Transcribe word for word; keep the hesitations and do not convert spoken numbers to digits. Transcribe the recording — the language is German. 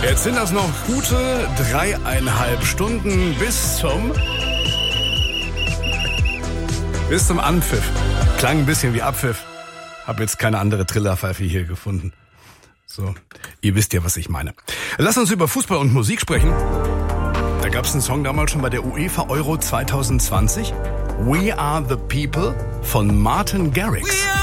Jetzt sind das noch gute dreieinhalb Stunden bis zum... bis zum Anpfiff. Klang ein bisschen wie Abpfiff. Hab jetzt keine andere Trillerpfeife hier gefunden. So, ihr wisst ja, was ich meine. Lass uns über Fußball und Musik sprechen. Da gab es einen Song damals schon bei der UEFA Euro zwanzig zwanzig. We Are The People von Martin Garrix.